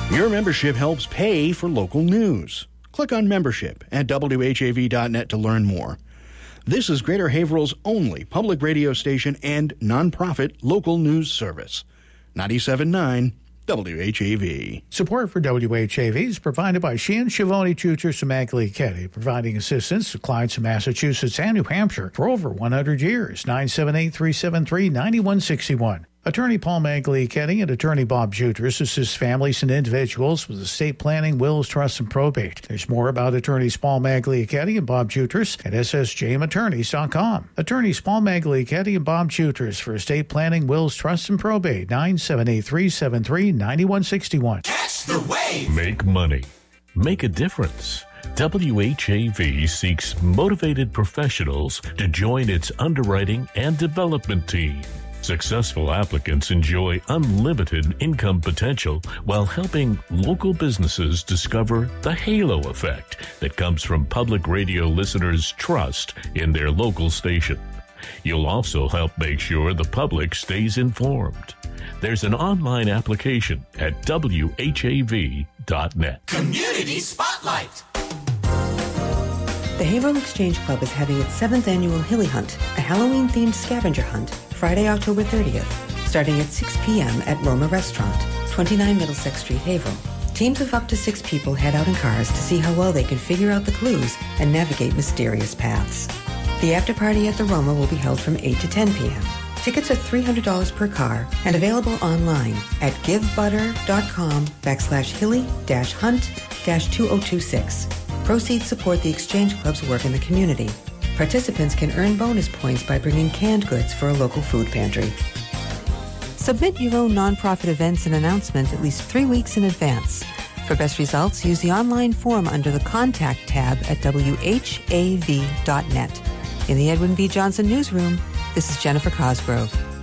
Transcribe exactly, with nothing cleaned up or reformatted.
Your membership helps pay for local news. Click on membership at W H A V dot net to learn more. This is Greater Haverhill's only public radio station and nonprofit local news service. ninety-seven point nine W H A V. Support for W H A V is provided by Sheehan, Schiavone, Juters, and Magley Keddy, providing assistance to clients in Massachusetts and New Hampshire for over one hundred years. nine seven eight, three seven three, nine one six one. Attorney Paul Magley Keddy and Attorney Bob Juters assist families and individuals with estate planning, wills, trusts, and probate. There's more about attorneys Paul Magley Keddy and Bob Juters at S S J M attorneys dot com. Attorneys Paul Magley Keddy and Bob Juters for estate planning, wills, trusts, and probate. nine seven eight, three seven three, nine one six one. Catch the wave. Make money. Make a difference. W H A V seeks motivated professionals to join its underwriting and development team. Successful applicants enjoy unlimited income potential while helping local businesses discover the halo effect that comes from public radio listeners' trust in their local station. You'll also help make sure the public stays informed. There's an online application at W H A V dot net. Community Spotlight. The Haverhill Exchange Club is having its seventh annual Hilly Hunt, a Halloween-themed scavenger hunt, Friday, October thirtieth, starting at six p.m. at Roma Restaurant, twenty-nine Middlesex Street, Haverhill. Teams of up to six people head out in cars to see how well they can figure out the clues and navigate mysterious paths. The after-party at the Roma will be held from eight to ten p.m. Tickets are three hundred dollars per car and available online at givebutter.com backslash hilly dash hunt dash 2026. Proceeds support the Exchange Club's work in the community. Participants can earn bonus points by bringing canned goods for a local food pantry. Submit your own nonprofit events and announcement at least three weeks in advance. For best results, use the online form under the Contact tab at W H A V dot net. In the Edwin V. Johnson Newsroom, this is Jennifer Cosgrove.